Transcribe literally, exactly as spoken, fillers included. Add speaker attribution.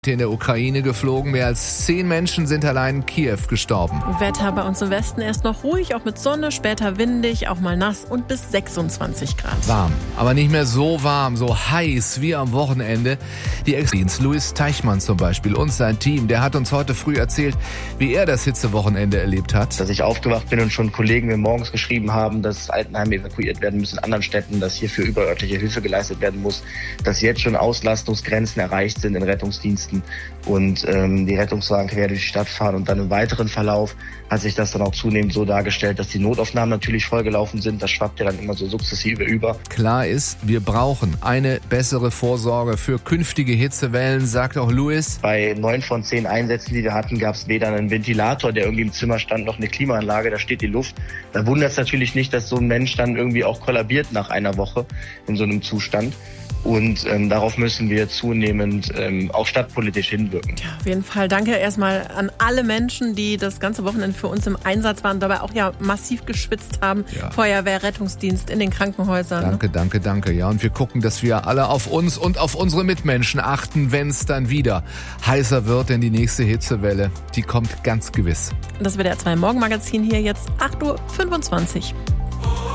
Speaker 1: in der Ukraine geflogen. Mehr als zehn Menschen sind allein in Kiew gestorben.
Speaker 2: Wetter bei uns im Westen erst noch ruhig, auch mit Sonne, später windig, auch mal nass und bis sechsundzwanzig Grad.
Speaker 1: Warm, aber nicht mehr so warm, so heiß wie am Wochenende. Die Ex-Dienst Louis Teichmann zum Beispiel und sein Team, der hat uns heute früh erzählt, wie er das Hitzewochenende erlebt hat.
Speaker 3: Dass ich aufgewacht bin und schon Kollegen mir morgens geschrieben haben, dass Altenheime evakuiert werden müssen in anderen Städten, dass hierfür überörtliche Hilfe geleistet werden muss, dass jetzt schon Auslastungsgrenzen erreicht sind in Rettungsdiensten und ähm, die Rettungswagen quer durch die Stadt fahren. Und dann im weiteren Verlauf hat sich das dann auch zunehmend so dargestellt, dass die Notaufnahmen natürlich vollgelaufen sind. Das schwappt ja dann immer so sukzessive über.
Speaker 1: Klar ist, wir brauchen eine bessere Vorsorge für künftige Hitzewellen, sagt auch Louis.
Speaker 3: Bei neun von zehn Einsätzen, die wir hatten, gab es weder einen Ventilator, der irgendwie im Zimmer stand, noch eine Klimaanlage, da steht die Luft. Da wundert es natürlich nicht, dass so ein Mensch dann irgendwie auch kollabiert nach einer Woche in so einem Zustand. Und ähm, darauf müssen wir zunehmend ähm, auch stadtpolitisch hinwirken.
Speaker 2: Ja, auf jeden Fall. Danke erstmal an alle Menschen, die das ganze Wochenende für uns im Einsatz waren, dabei auch ja massiv geschwitzt haben. Ja. Feuerwehr, Rettungsdienst in den Krankenhäusern.
Speaker 1: Danke, ne? danke, danke. Ja, und wir gucken, dass wir alle auf uns und auf unsere Mitmenschen achten, wenn es dann wieder heißer wird, denn die nächste Hitzewelle, die kommt ganz gewiss.
Speaker 2: Das W D R zwei Morgenmagazin hier jetzt acht Uhr fünfundzwanzig.